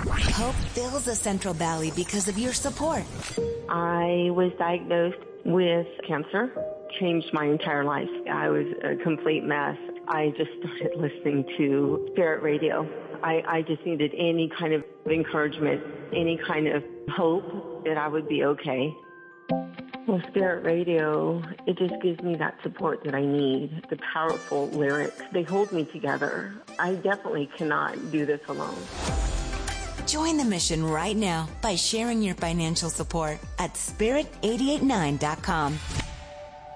Hope fills the Central Valley because of your support. I was diagnosed with cancer, changed my entire life. I was a complete mess. I just started listening to Spirit Radio. I just needed any kind of encouragement, any kind of hope that I would be okay. Well, Spirit Radio, it just gives me that support that I need. The powerful lyrics, they hold me together. I definitely cannot do this alone. Join the mission right now by sharing your financial support at spirit889.com.